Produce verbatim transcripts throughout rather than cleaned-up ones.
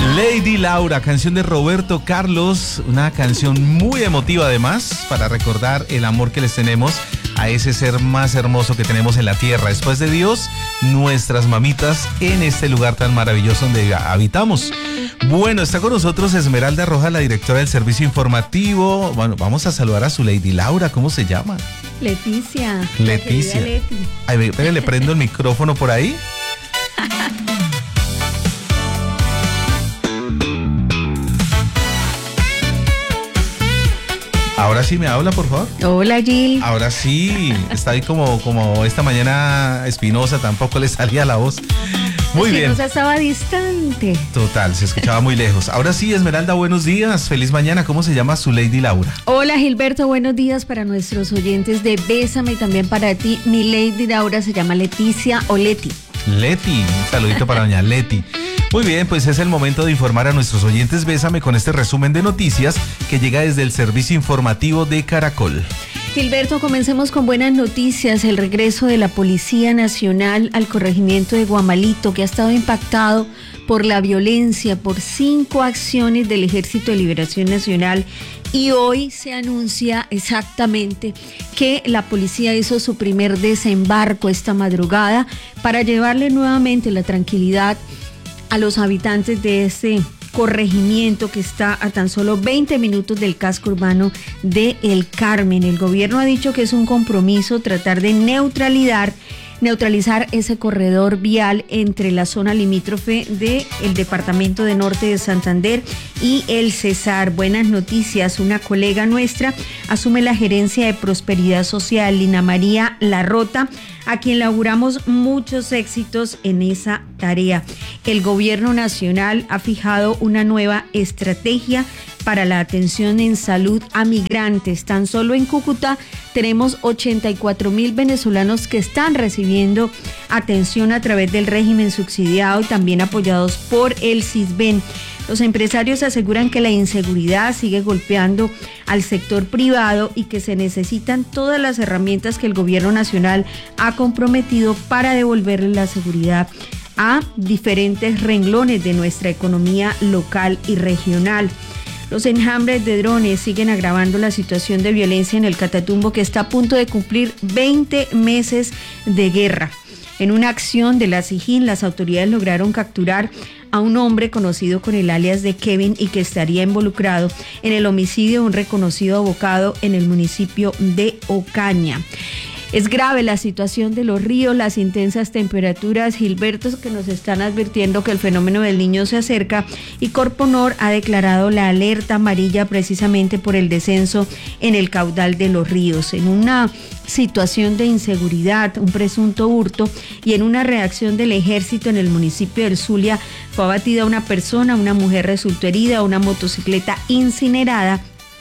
Lady Laura, canción de Roberto Carlos, una canción muy emotiva además para recordar el amor que les tenemos a ese ser más hermoso que tenemos en la tierra, después de Dios, nuestras mamitas en este lugar tan maravilloso donde habitamos. Bueno, está con nosotros Esmeralda Rojas, la directora del servicio informativo. Bueno, vamos a saludar a su Lady Laura, ¿cómo se llama? Leticia. Leticia. Leti. Ay, espere, le prendo el micrófono por ahí. Ahora sí me habla, por favor. Hola, Gil. Ahora sí, está ahí como, como esta mañana Espinosa, tampoco le salía la voz. Muy bien. Espinosa estaba distante. Total, se escuchaba muy lejos. Ahora sí, Esmeralda, buenos días, feliz mañana. ¿Cómo se llama su Lady Laura? Hola, Gilberto, buenos días para nuestros oyentes de Bésame y también para ti. Mi Lady Laura se llama Leticia o Leti. Leti, un saludito para doña Leti. Muy bien, pues es el momento de informar a nuestros oyentes. Bésame con este resumen de noticias que llega desde el servicio informativo de Caracol. Gilberto, comencemos con buenas noticias. El regreso de la Policía Nacional al corregimiento de Guamalito, que ha estado impactado por la violencia, por cinco acciones del Ejército de Liberación Nacional. Y hoy se anuncia exactamente que la policía hizo su primer desembarco esta madrugada para llevarle nuevamente la tranquilidad a los habitantes de este corregimiento que está a tan solo veinte minutos del casco urbano de El Carmen. El gobierno ha dicho que es un compromiso tratar de neutralizar neutralizar ese corredor vial entre la zona limítrofe del departamento de Norte de Santander y el Cesar. Buenas noticias, una colega nuestra asume la gerencia de Prosperidad Social, Lina María Larrota, a quien le auguramos muchos éxitos en esa tarea. El gobierno nacional ha fijado una nueva estrategia para la atención en salud a migrantes. Tan solo en Cúcuta tenemos ochenta y cuatro mil venezolanos que están recibiendo atención a través del régimen subsidiado y también apoyados por el CISBEN. Los empresarios aseguran que la inseguridad sigue golpeando al sector privado y que se necesitan todas las herramientas que el gobierno nacional ha comprometido para devolverle la seguridad a diferentes renglones de nuestra economía local y regional. Los enjambres de drones siguen agravando la situación de violencia en el Catatumbo, que está a punto de cumplir veinte meses de guerra. En una acción de la SIJIN, las autoridades lograron capturar a un hombre conocido con el alias de Kevin y que estaría involucrado en el homicidio de un reconocido abogado en el municipio de Ocaña. Es grave la situación de los ríos, las intensas temperaturas, Gilberto, que nos están advirtiendo que el fenómeno del Niño se acerca, y Corponor ha declarado la alerta amarilla precisamente por el descenso en el caudal de los ríos. En una situación de inseguridad, un presunto hurto y en una reacción del ejército en el municipio del Zulia, fue abatida una persona, una mujer resultó herida, una motocicleta incinerada,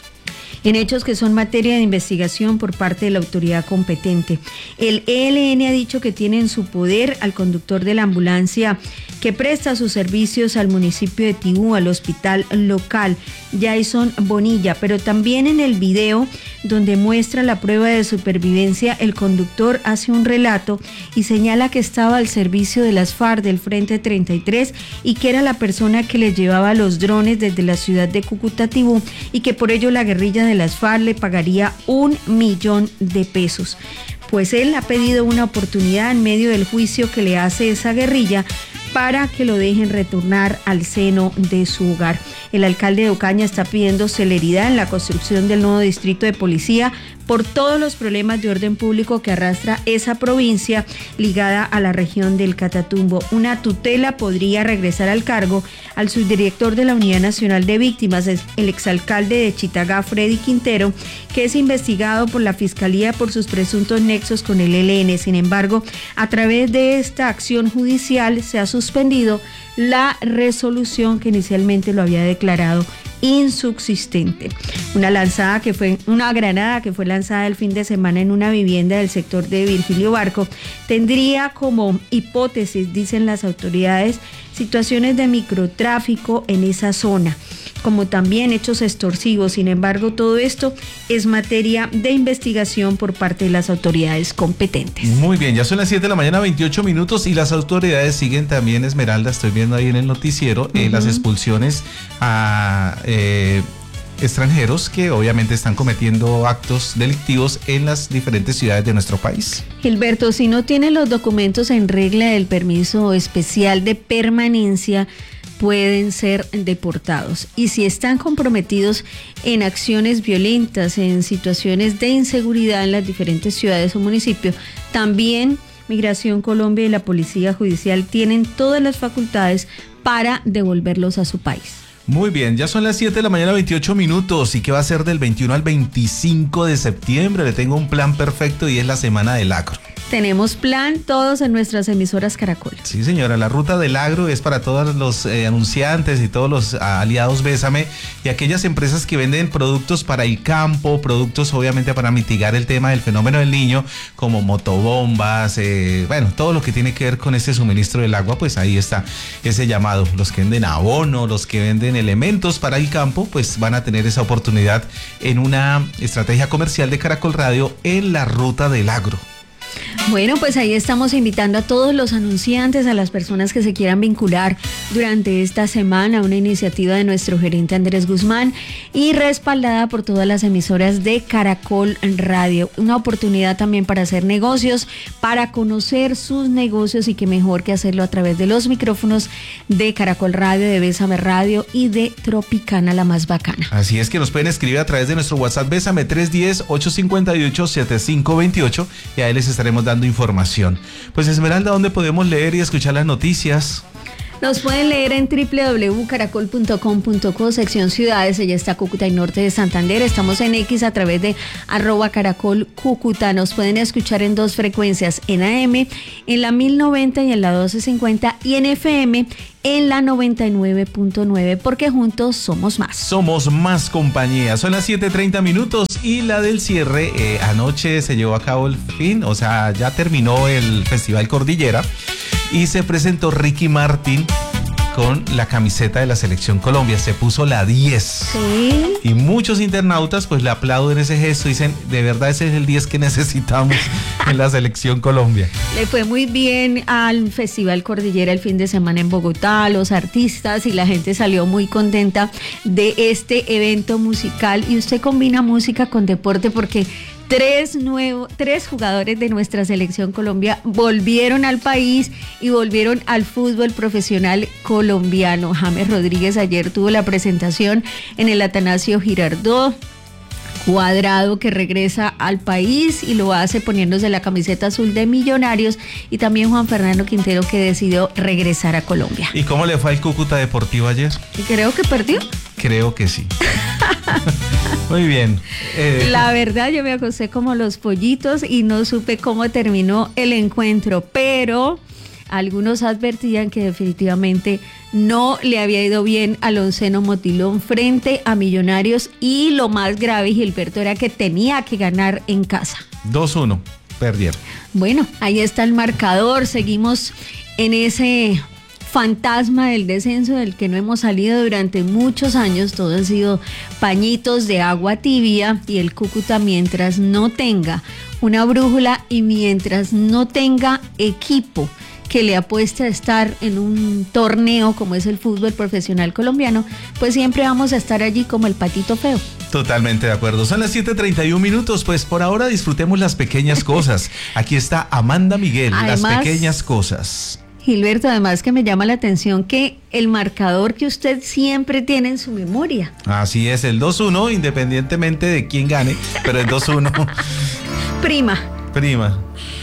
en hechos que son materia de investigación por parte de la autoridad competente. El E L N ha dicho que tiene en su poder al conductor de la ambulancia que presta sus servicios al municipio de Tibú, al hospital local Jason Bonilla, pero también en el video donde muestra la prueba de supervivencia, el conductor hace un relato y señala que estaba al servicio de las FARC del Frente treinta y tres y que era la persona que le llevaba los drones desde la ciudad de Cúcuta a Tibú y que por ello la guerrilla de las FARC le pagaría un millón de pesos. Pues él ha pedido una oportunidad en medio del juicio que le hace esa guerrilla para que lo dejen retornar al seno de su hogar. El alcalde de Ocaña está pidiendo celeridad en la construcción del nuevo distrito de policía por todos los problemas de orden público que arrastra esa provincia ligada a la región del Catatumbo. Una tutela podría regresar al cargo al subdirector de la Unidad Nacional de Víctimas, el exalcalde de Chitagá, Freddy Quintero, que es investigado por la Fiscalía por sus presuntos nexos con el E L N. Sin embargo, a través de esta acción judicial se ha suspendido la resolución que inicialmente lo había declarado insubsistente. Una lanzada que fue, una granada que fue lanzada el fin de semana en una vivienda del sector de Virgilio Barco tendría como hipótesis, dicen las autoridades, situaciones de microtráfico en esa zona. como también hechos extorsivos. Sin embargo, todo esto es materia de investigación por parte de las autoridades competentes. Muy bien, ya son las siete de la mañana, veintiocho minutos, y las autoridades siguen también, Esmeralda, estoy viendo ahí en el noticiero, uh-huh. eh, las expulsiones a eh, extranjeros que obviamente están cometiendo actos delictivos en las diferentes ciudades de nuestro país. Gilberto, si no tienen los documentos en regla del permiso especial de permanencia, pueden ser deportados. Y si están comprometidos en acciones violentas, en situaciones de inseguridad en las diferentes ciudades o municipios, también Migración Colombia y la Policía Judicial tienen todas las facultades para devolverlos a su país. Muy bien, ya son las siete de la mañana, veintiocho minutos. ¿Y qué va a ser del veintiuno al veinticinco de septiembre? Le tengo un plan perfecto y es la Semana del Agro. Tenemos plan todos en nuestras emisoras Caracol. Sí, señora, la ruta del agro es para todos los eh, anunciantes y todos los uh, aliados Bésame y aquellas empresas que venden productos para el campo, productos obviamente para mitigar el tema del fenómeno del Niño, como motobombas, eh, bueno, todo lo que tiene que ver con este suministro del agua, pues ahí está ese llamado. Los que venden abono, los que venden elementos para el campo, pues van a tener esa oportunidad en una estrategia comercial de Caracol Radio en la ruta del agro. Bueno, pues ahí estamos invitando a todos los anunciantes, a las personas que se quieran vincular durante esta semana, una iniciativa de nuestro gerente Andrés Guzmán y respaldada por todas las emisoras de Caracol Radio. Una oportunidad también para hacer negocios, para conocer sus negocios y qué mejor que hacerlo a través de los micrófonos de Caracol Radio, de Bésame Radio y de Tropicana, la más bacana. Así es que nos pueden escribir a través de nuestro WhatsApp Bésame tres uno cero, ocho cinco ocho, siete cinco dos ocho y ahí les estaremos dando información. Pues Esmeralda, ¿dónde podemos leer y escuchar las noticias? Nos pueden leer en doble u doble u doble u punto caracol punto com punto co, sección ciudades. Allá está Cúcuta y Norte de Santander. Estamos en X a través de arroba caracol Cúcuta. Nos pueden escuchar en dos frecuencias, en A M, en la mil noventa y en la doce cincuenta, y en F M en la noventa y nueve punto nueve, porque juntos somos más. Somos más compañía. Son las siete treinta minutos y la del cierre. Eh, anoche se llevó a cabo el fin, o sea, ya terminó el Festival Cordillera y se presentó Ricky Martin con la camiseta de la Selección Colombia. Se puso la diez. Sí. Y muchos internautas pues le aplauden ese gesto. Dicen, de verdad ese es el diez que necesitamos en la Selección Colombia. Le fue muy bien al Festival Cordillera el fin de semana en Bogotá, los artistas y la gente salió muy contenta de este evento musical. Y usted combina música con deporte porque Tres, nuevo, tres jugadores de nuestra Selección Colombia volvieron al país y volvieron al fútbol profesional colombiano. James Rodríguez ayer tuvo la presentación en el Atanasio Girardot. Cuadrado, que regresa al país y lo hace poniéndose la camiseta azul de Millonarios, y también Juan Fernando Quintero, que decidió regresar a Colombia. ¿Y cómo le fue al Cúcuta Deportivo ayer? Creo que perdió. Creo que sí. Muy bien. Eh. La verdad, yo me acosté como los pollitos y no supe cómo terminó el encuentro, pero algunos advertían que definitivamente no le había ido bien al onceno Motilón frente a Millonarios, y lo más grave, Gilberto, era que tenía que ganar en casa. dos uno, perdieron. Bueno, ahí está el marcador, seguimos en ese fantasma del descenso del que no hemos salido durante muchos años. Todo han sido pañitos de agua tibia, y el Cúcuta, mientras no tenga una brújula y mientras no tenga equipo que le apueste a estar en un torneo como es el fútbol profesional colombiano, pues siempre vamos a estar allí como el patito feo. Totalmente de acuerdo. Son las siete treinta y un minutos, pues por ahora disfrutemos las pequeñas cosas. Aquí está Amanda Miguel, además, las pequeñas cosas. Gilberto, además que me llama la atención que el marcador que usted siempre tiene en su memoria. Así es, el dos uno, independientemente de quién gane, pero el dos uno. Prima. Prima.